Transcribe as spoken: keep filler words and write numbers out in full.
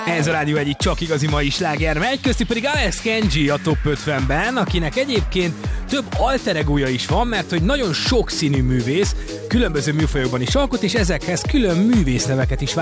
Ez a Rádió egyik csak igazi mai sláger megy, köztük pedig Alex Kenji a top ötvenben, akinek egyébként több alter egója is van, mert hogy nagyon sokszínű művész, különböző műfajokban is alkot, és ezekhez külön művészneveket is